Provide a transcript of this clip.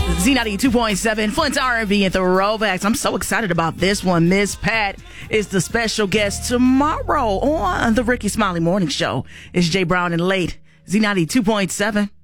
Z92.7, Flint's R&B and Throwbacks. I'm so excited about this one. Miss Pat is the special guest tomorrow on the Ricky Smiley Morning Show. It's Jay Brown and Late, Z92.7.